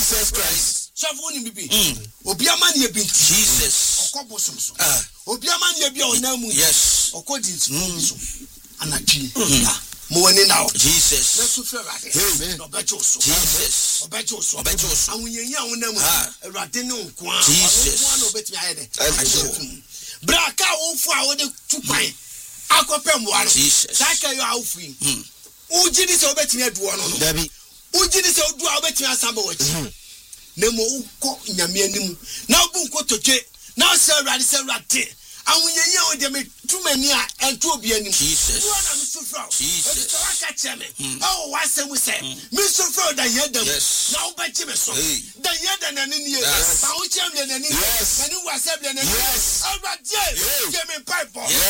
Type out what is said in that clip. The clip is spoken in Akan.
Jesus Christ. Shavuni bibi. Obiama ni ebi. Jesus. Okobosomso. Obiama ni ebi onamu. Yes. Okodinso. Anatwi. Mwene now. Jesus. Let's feel right. Amen. Obejoso. Jesus. Obejoso. Obejoso. Awunyenya wonamu. Erade ne nkwa. Jesus. Nkwa no betimi ayede. Braka wofu a wode tupan. Akopem wano. Jesus. Saka yo awufu. Ujini se obetimi aduo no. Dabi. Ujini se odu a obetimi asamba wachi. Nemo uko nyame anim. Na obu nkototwe. Na se Erade se Erade. Awunyenya wo de me tumani a ento obi anim. Jesus. Jesus. Oh, what's the say? Mr. Froda, yes. Now, by Jimmy, the Yadan and Indian, Yes. And who was 7 and yes. All right, Jimmy Pipe.